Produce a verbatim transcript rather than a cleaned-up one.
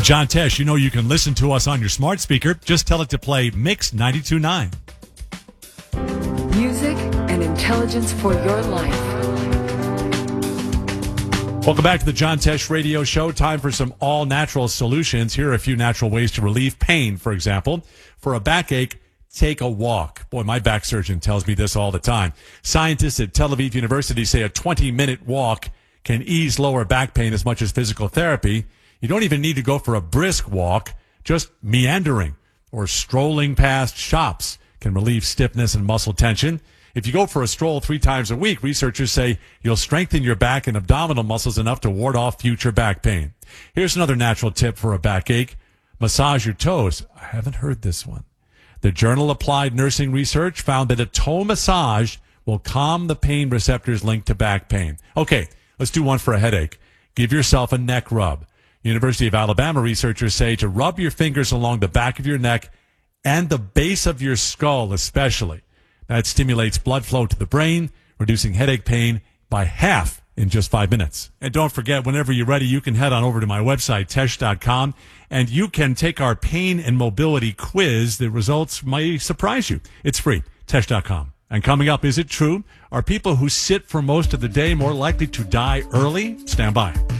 John Tesh. You know you can listen to us on your smart speaker. Just tell it to play Mix ninety-two point nine. Music and intelligence for your life. Welcome back to the John Tesh Radio Show. Time for some all-natural solutions. Here are a few natural ways to relieve pain, for example. For a backache, take a walk. Boy, my back surgeon tells me this all the time. Scientists at Tel Aviv University say a twenty-minute walk can ease lower back pain as much as physical therapy. You don't even need to go for a brisk walk. Just meandering or strolling past shops can relieve stiffness and muscle tension. If you go for a stroll three times a week, researchers say you'll strengthen your back and abdominal muscles enough to ward off future back pain. Here's another natural tip for a backache. Massage your toes. I haven't heard this one. The journal Applied Nursing Research found that a toe massage will calm the pain receptors linked to back pain. Okay, let's do one for a headache. Give yourself a neck rub. University of Alabama researchers say to rub your fingers along the back of your neck and the base of your skull especially. That stimulates blood flow to the brain, reducing headache pain by half in just five minutes. And don't forget, whenever you're ready, you can head on over to my website, tesh dot com, and you can take our pain and mobility quiz. The results may surprise you. It's free, tesh dot com. And coming up, is it true? Are people who sit for most of the day more likely to die early? Stand by.